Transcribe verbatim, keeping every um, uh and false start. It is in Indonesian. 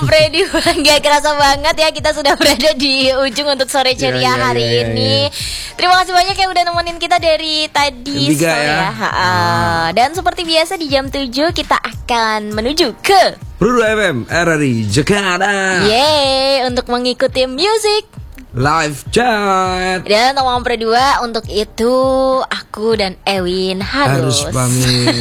Freddy, nggak kerasa banget ya kita sudah berada di ujung untuk sore ceria ya, ya, hari ya, ya, ini. ya. Terima kasih banyak yang udah nemenin kita dari tadi Tiga, sore ya. ya. Ah. Dan seperti biasa di jam tujuh kita akan menuju ke Rudo F M R R I Jakarta. Yeay, untuk mengikuti musik Live chat. dan teman berdua. Untuk itu aku dan Ewin harus, Harus pamit.